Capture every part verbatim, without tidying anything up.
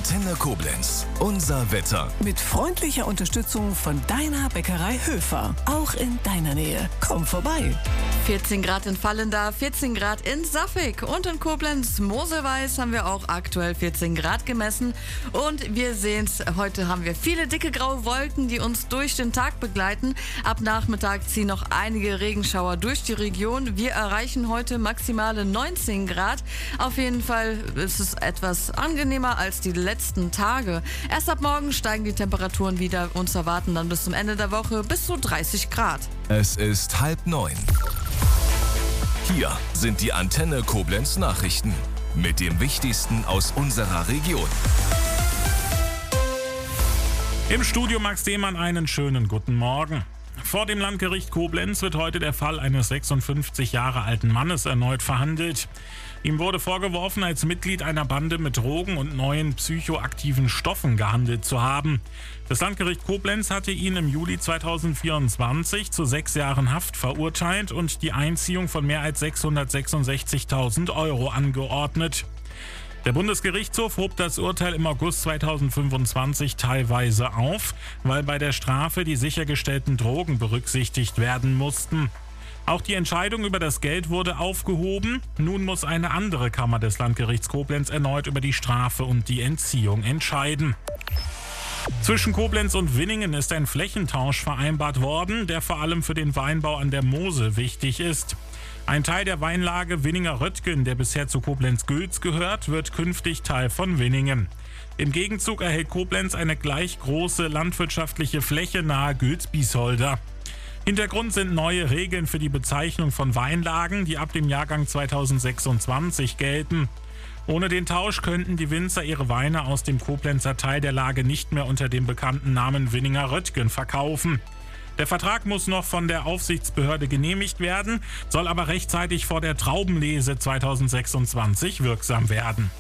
Antenne Koblenz. Unser Wetter. Mit freundlicher Unterstützung von deiner Bäckerei Höfer. Auch in deiner Nähe. Komm vorbei. vierzehn Grad in Vallendar, vierzehn Grad in Safik und in Koblenz-Moselweiß haben wir auch aktuell vierzehn Grad gemessen. Und wir sehen's, heute haben wir viele dicke graue Wolken, die uns durch den Tag begleiten. Ab Nachmittag ziehen noch einige Regenschauer durch die Region. Wir erreichen heute maximale neunzehn Grad. Auf jeden Fall ist es etwas angenehmer als die letzten Tage. Erst ab morgen steigen die Temperaturen wieder. Uns erwarten dann bis zum Ende der Woche bis zu dreißig Grad. Es ist halb neun. Hier sind die Antenne Koblenz Nachrichten mit dem Wichtigsten aus unserer Region. Im Studio Max Demann einen schönen guten Morgen. Vor dem Landgericht Koblenz wird heute der Fall eines sechsundfünfzig Jahre alten Mannes erneut verhandelt. Ihm wurde vorgeworfen, als Mitglied einer Bande mit Drogen und neuen psychoaktiven Stoffen gehandelt zu haben. Das Landgericht Koblenz hatte ihn im Juli zweitausendvierundzwanzig zu sechs Jahren Haft verurteilt und die Einziehung von mehr als sechshundertsechsundsechzigtausend Euro angeordnet. Der Bundesgerichtshof hob das Urteil im August zweitausendfünfundzwanzig teilweise auf, weil bei der Strafe die sichergestellten Drogen berücksichtigt werden mussten. Auch die Entscheidung über das Geld wurde aufgehoben. Nun muss eine andere Kammer des Landgerichts Koblenz erneut über die Strafe und die Entziehung entscheiden. Zwischen Koblenz und Winningen ist ein Flächentausch vereinbart worden, der vor allem für den Weinbau an der Mosel wichtig ist. Ein Teil der Weinlage Winninger Röttgen, der bisher zu Koblenz-Gülz gehört, wird künftig Teil von Winningen. Im Gegenzug erhält Koblenz eine gleich große landwirtschaftliche Fläche nahe Gülz-Biesholder. Hintergrund sind neue Regeln für die Bezeichnung von Weinlagen, die ab dem Jahrgang zweitausendsechsundzwanzig gelten. Ohne den Tausch könnten die Winzer ihre Weine aus dem Koblenzer Teil der Lage nicht mehr unter dem bekannten Namen Winninger Röttgen verkaufen. Der Vertrag muss noch von der Aufsichtsbehörde genehmigt werden, soll aber rechtzeitig vor der Traubenlese zweitausendsechsundzwanzig wirksam werden.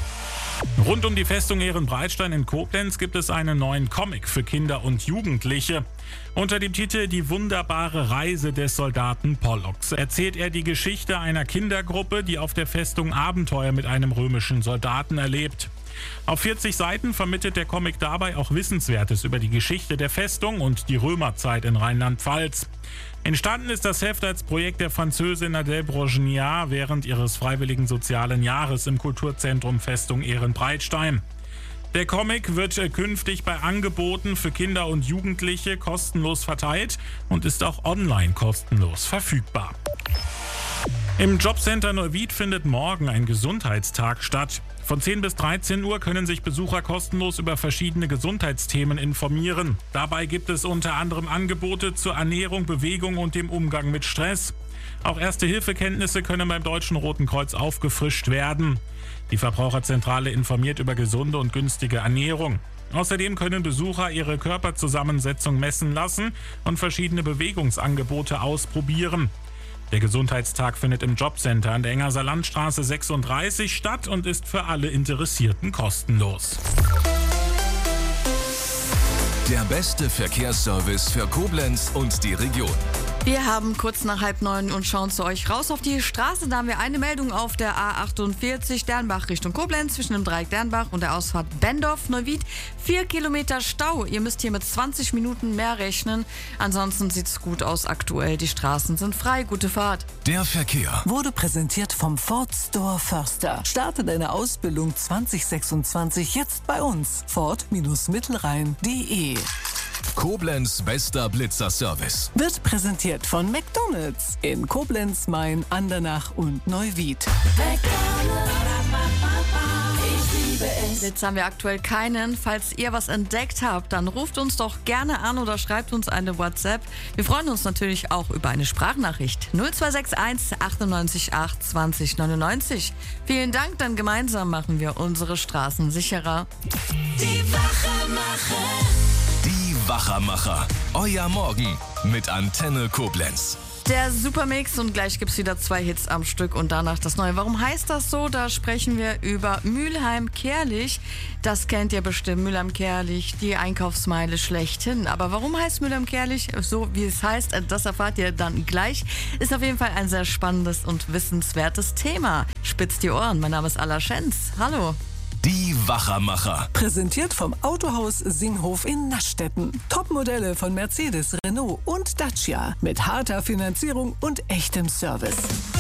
Rund um die Festung Ehrenbreitstein in Koblenz gibt es einen neuen Comic für Kinder und Jugendliche. Unter dem Titel Die wunderbare Reise des Soldaten Pollux erzählt er die Geschichte einer Kindergruppe, die auf der Festung Abenteuer mit einem römischen Soldaten erlebt. Auf vierzig Seiten vermittelt der Comic dabei auch Wissenswertes über die Geschichte der Festung und die Römerzeit in Rheinland-Pfalz. Entstanden ist das Heft als Projekt der Französin Adèle Brogniart während ihres freiwilligen sozialen Jahres im Kulturzentrum Festung Ehrenbreitstein. Der Comic wird künftig bei Angeboten für Kinder und Jugendliche kostenlos verteilt und ist auch online kostenlos verfügbar. Im Jobcenter Neuwied findet morgen ein Gesundheitstag statt. Von zehn bis dreizehn Uhr können sich Besucher kostenlos über verschiedene Gesundheitsthemen informieren. Dabei gibt es unter anderem Angebote zur Ernährung, Bewegung und dem Umgang mit Stress. Auch Erste-Hilfe-Kenntnisse können beim Deutschen Roten Kreuz aufgefrischt werden. Die Verbraucherzentrale informiert über gesunde und günstige Ernährung. Außerdem können Besucher ihre Körperzusammensetzung messen lassen und verschiedene Bewegungsangebote ausprobieren. Der Gesundheitstag findet im Jobcenter an der Engerser Landstraße sechsunddreißig statt und ist für alle Interessierten kostenlos. Der beste Verkehrsservice für Koblenz und die Region. Wir haben kurz nach halb neun und schauen zu euch raus auf die Straße. Da haben wir eine Meldung auf der A achtundvierzig Dernbach Richtung Koblenz zwischen dem Dreieck Dernbach und der Ausfahrt Bendorf-Neuwied. Vier Kilometer Stau. Ihr müsst hier mit zwanzig Minuten mehr rechnen. Ansonsten sieht es gut aus aktuell. Die Straßen sind frei. Gute Fahrt. Der Verkehr Wurde präsentiert vom Ford Store Förster. Starte deine Ausbildung zwanzig sechsundzwanzig jetzt bei uns. Ford-Mittelrhein punkt de. Koblenz bester Blitzerservice. Wird präsentiert von McDonald's in Koblenz, Main, Andernach und Neuwied. Jetzt haben wir aktuell keinen. Falls ihr was entdeckt habt, dann ruft uns doch gerne an oder schreibt uns eine WhatsApp. Wir freuen uns natürlich auch über eine Sprachnachricht. null zwei sechs eins achtundneunzig acht zwanzig neunundneunzig. Vielen Dank, dann gemeinsam machen wir unsere Straßen sicherer. Die Wachermacher. Die Wachermacher. Euer Morgen mit Antenne Koblenz. Der Supermix und gleich gibt's wieder zwei Hits am Stück und danach das Neue. Warum heißt das so? Da sprechen wir über Mülheim-Kerlich. Das kennt ihr bestimmt, Mülheim-Kerlich, die Einkaufsmeile schlechthin. Aber warum heißt Mülheim-Kerlich so, wie es heißt, das erfahrt ihr dann gleich. Ist auf jeden Fall ein sehr spannendes und wissenswertes Thema. Spitzt die Ohren, mein Name ist Alla Schenz. Hallo. Die Wachermacher. Präsentiert vom Autohaus Singhof in Naschstetten. Topmodelle von Mercedes, Renault und Dacia mit harter Finanzierung und echtem Service.